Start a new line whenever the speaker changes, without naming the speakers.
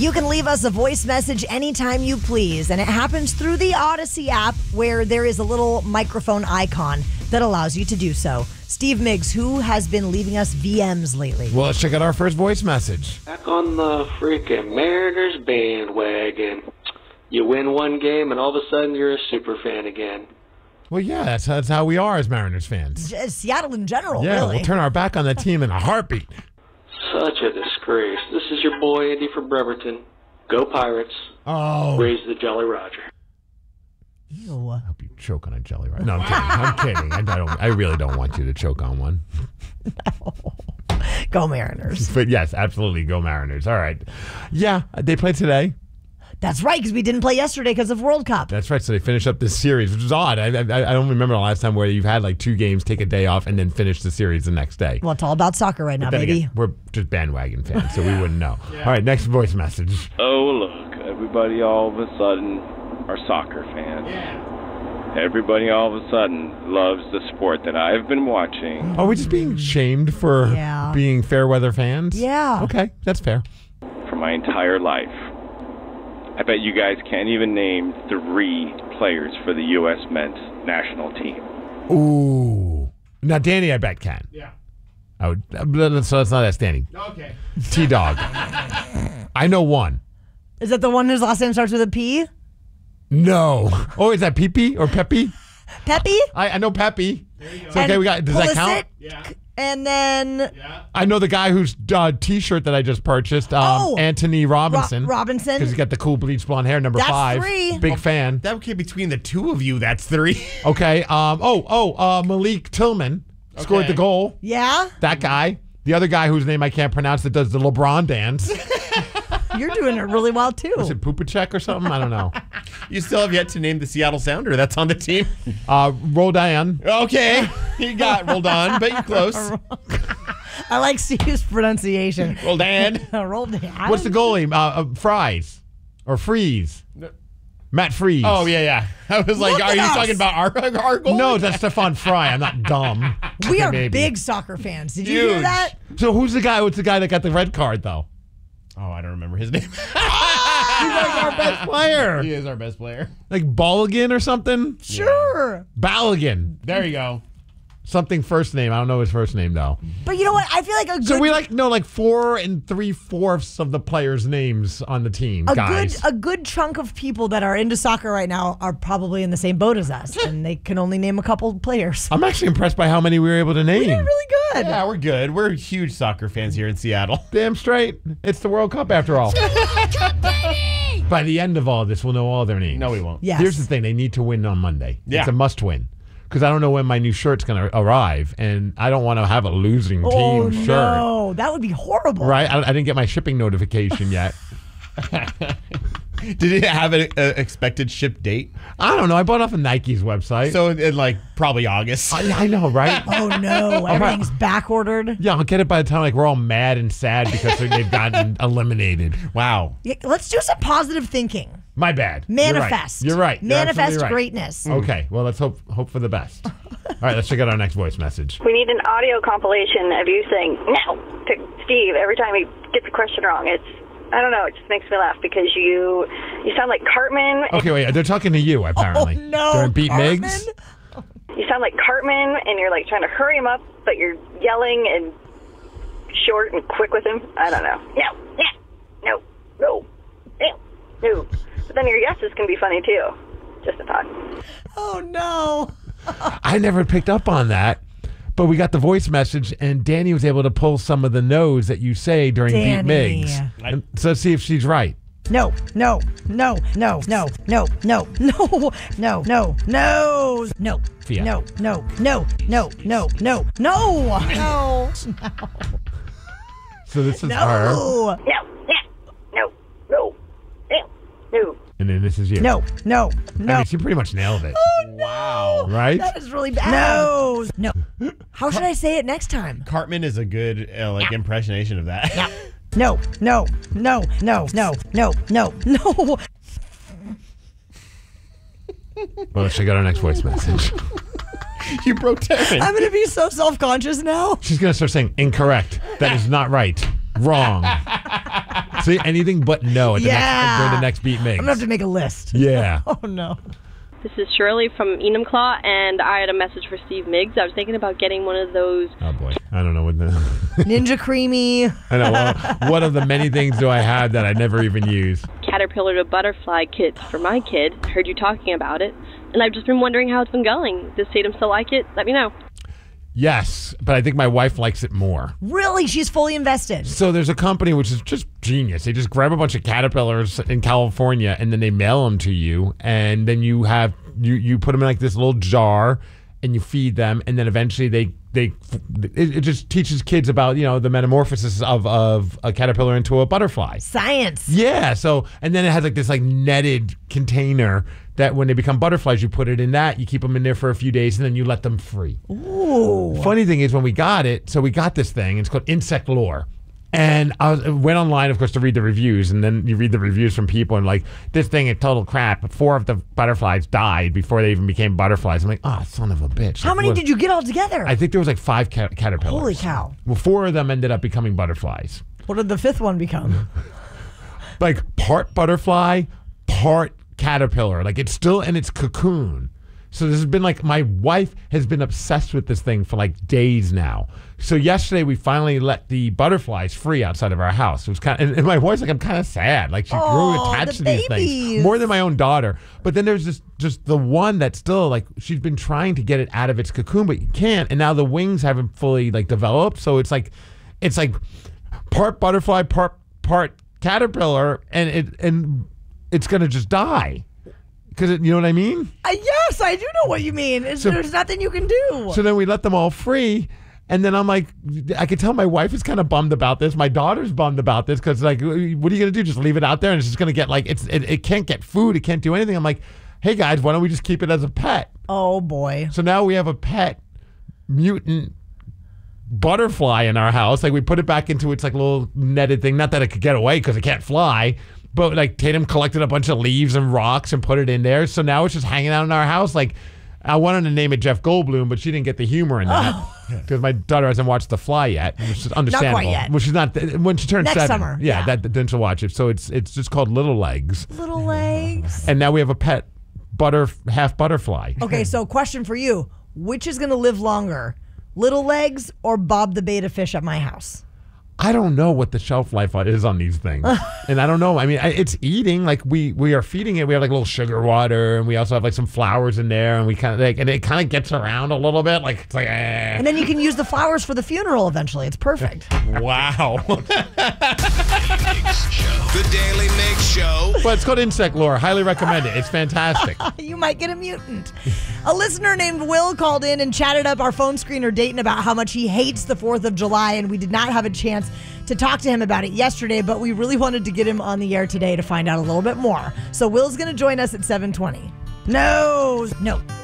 You can leave us a voice message anytime you please, and it happens through the Odyssey app where there is a little microphone icon that allows you to do so. Steve Miggs, who has been leaving us VMs lately?
Well, let's check out our first voice message.
Back on the freaking Mariners bandwagon. You win one game and all of a sudden you're a super fan again.
Well, yeah, that's how we are as Mariners fans.
Seattle in general,
Yeah,
really.
we'll turn our back on the team in a heartbeat.
Such a disgrace. This is your boy Andy from Bremerton. Go Pirates.
Oh.
Raise the Jolly Roger.
Ew.
I hope you choke on a Jelly Roger. No, I'm kidding. I really don't want you to choke on one.
Go Mariners.
But yes, absolutely, go Mariners. All right. Yeah, they played today.
That's right, because we didn't play yesterday because of World Cup.
That's right. So they finished up this series, which is odd. I don't remember the last time where you've had like 2 games, take a day off, and then finish the series the next day.
Well, it's all about soccer right now,
Then
baby.
again, we're just bandwagon fans, so we wouldn't know. All right, next voice message.
Oh, look, everybody all of a sudden are soccer fans. Everybody all of a sudden loves the sport that I've been watching.
Are we just being shamed for being fair weather fans?
Yeah.
Okay, that's fair.
For my entire life. I bet you guys can't even name 3 players for the U.S. men's national team.
Ooh. Now, Danny, I bet can.
Yeah.
I would, so let's not ask Danny.
Okay.
T-Dog. I know one.
Is that the one whose last name starts with a P?
No. Oh, is that Pee-Pee or Peppy?
Peppy?
I know Peppy.
There you go.
So, okay, we got. Does that count?
Yeah.
And then
Yeah.
I know the guy whose T-shirt that I just purchased, Anthony Robinson.
Robinson.
Because he's got the cool bleach blonde hair, number
That's
5.
3.
Big fan.
That would be between the 2 of you. That's 3.
Okay. Malik Tillman scored the goal.
Yeah?
That guy. The other guy whose name I can't pronounce that does the LeBron dance.
You're doing it really well, too.
Was it Pupacek or something? I don't know.
You still have yet to name the Seattle Sounder that's on the team.
Roldan.
Okay. You got rolled on, but you're close.
I like Steve's pronunciation.
Roldan.
Roldan.
What's the goalie? Fries. Or Freeze. Matt Freeze.
Oh, yeah. I was like,
Look
are
at
you
us.
talking about our goal?
No, that's Stefan Fry. I'm not dumb.
We
Okay,
are
maybe.
big soccer fans. Did you hear
Huge.
that?
So who's the guy? What's the guy that got the red card, though?
Oh, I don't remember his name.
He's like our best player.
He is our best player.
Like Balligan or something?
Sure.
Balligan.
There you go.
Something first name. I don't know his first name, though.
But you know what? I feel like a good...
So we like 4 3/4 of the players' names on the team, guys.
A good chunk of people that are into soccer right now are probably in the same boat as us, and they can only name a couple players.
I'm actually impressed by how many we were able to name.
We did really good.
Yeah, we're good. We're huge soccer fans here in Seattle.
Damn straight. It's the World Cup after all. By the end of all this, we'll know all their names.
No, we won't.
Yes.
Here's the thing. They need to win on Monday.
Yeah.
It's a must win. Because I don't know when my new shirt's going to arrive, and I don't want to have a losing
Oh,
team shirt.
no. That would be horrible.
Right? I didn't get my shipping notification yet.
Did it have an expected ship date?
I don't know. I bought off of Nike's website.
So in like probably August.
I know, right?
Oh, no. Everything's back ordered.
Yeah, I'll get it by the time we're all mad and sad because they've gotten eliminated.
Wow.
Yeah, let's do some positive thinking.
My bad.
Manifest.
You're right. You're
Manifest
absolutely right.
greatness.
Okay, well, let's hope for the best. All right, let's check out our next voice message.
We need an audio compilation of you saying no to Steve every time he gets a question wrong. I don't know, it just makes me laugh because you sound like Cartman.
Okay, wait, they're talking to you, apparently.
Oh, no.
During Beat
Cartman?
Miggs?
You sound like Cartman, and you're like trying to hurry him up, but you're yelling and short and quick with him. I don't know. No. But then your yeses can be funny too. Just a thought.
Oh, no.
I never picked up on that, but we got the voice message, and Danny was able to pull some of the no's that you say during Beat
Danny.
Miggs. And so let's see if she's right.
No. Fia. No.
So this is her,
No.
No.
and then this is you.
No.
I mean, she pretty much nailed it.
Wow.
Right?
That is really bad. No. How should I say it next time?
Cartman is a good impersonation of that.
No.
Well, let's check out our next voice message.
You broke Terran.
I'm going to be so self-conscious now.
She's going to start saying incorrect. That is not right. Wrong. See, anything but no at the
Yeah.
during the next Beat Migs.
I'm going to have to make a list.
Yeah.
Oh, no.
This is Shirley from Enumclaw, and I had a message for Steve Miggs. I was thinking about getting one of those.
Oh, boy. I don't know what the...
Ninja Creamy.
I know. Well, what of the many things do I have that I never even use?
Caterpillar to butterfly kits for my kid. Heard you talking about it, and I've just been wondering how it's been going. Does Tatum still like it? Let me know.
Yes, but I think my wife likes it more.
Really? She's fully invested.
So there's a company which is just genius. They just grab a bunch of caterpillars in California and then they mail them to you, and then you have you put them in like this little jar and you feed them, and then eventually it just teaches kids about the metamorphosis of a caterpillar into a butterfly.
Science.
Yeah. So and then it has like this like netted container that when they become butterflies, you put it in that, you keep them in there for a few days, and then you let them free.
Ooh.
Funny thing is when we got it, so we got this thing, it's called Insect Lore. And I went online, of course, to read the reviews, and then you read the reviews from people, and like, this thing is total crap. 4 of the butterflies died before they even became butterflies. I'm like, oh, son of a bitch.
How many did you get all together?
I think there was like 5 caterpillars.
Holy cow.
Well, 4 of them ended up becoming butterflies.
What did the 5th one become?
Like part butterfly, part caterpillar. Like it's still in its cocoon. So this has been like, my wife has been obsessed with this thing for like days now. So yesterday we finally let the butterflies free outside of our house. It was kind of, and my wife's like, I'm kind of sad. Like she grew attached to these things more than my own daughter. But then there's just the one that's still like, she's been trying to get it out of its cocoon, but you can't. And now the wings haven't fully like developed. So it's like part butterfly, part caterpillar, and it's gonna just die. Because you know what I mean?
Yes, I do know what you mean. There's nothing you can do.
So then we let them all free. And then I'm like, I could tell my wife is kind of bummed about this. My daughter's bummed about this because, like, what are you going to do? Just leave it out there and it's just going to get, like, it can't get food. It can't do anything. I'm like, hey, guys, why don't we just keep it as a pet?
Oh, boy.
So now we have a pet mutant butterfly in our house. Like, we put it back into its, like, little netted thing. Not that it could get away because it can't fly. But, like, Tatum collected a bunch of leaves and rocks and put it in there. So now it's just hanging out in our house. Like, I wanted to name it Jeff Goldblum, but she didn't get the humor in that. Because my daughter hasn't watched The Fly yet, which is understandable.
Not quite yet.
Well, she's not. When she turns
Next
7.
summer.
Yeah, then she'll watch it. So it's just called Little Legs.
Little legs.
And now we have a pet half butterfly.
Okay, so question for you. Which is going to live longer? Little Legs or Bob the Beta Fish at my house?
I don't know what the shelf life is on these things. And I don't know. I mean, it's eating. Like, we are feeding it. We have, like, a little sugar water, and we also have, like, some flowers in there, and we kind of, like, and it kind of gets around a little bit. Like, it's like,
And then you can use the flowers for the funeral eventually. It's perfect.
Wow.
The Daily Mix Show.
But it's called Insect Lore. Highly recommend it. It's fantastic.
You might get a mutant. A listener named Will called in and chatted up our phone screener Dayton about how much he hates the 4th of July, and we did not have a chance to talk to him about it yesterday, but we really wanted to get him on the air today to find out a little bit more. So Will's going to join us at 7:20. No.